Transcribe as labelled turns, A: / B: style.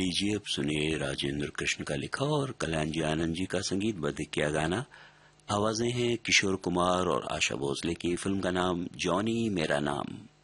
A: लीजिए, अब सुनिए राजेंद्र कृष्ण का लिखा और कल्याण जी आनंद जी का संगीतबद्ध किया गाना। आवाजें हैं किशोर कुमार और आशा भोसले की। फिल्म का नाम जॉनी मेरा नाम।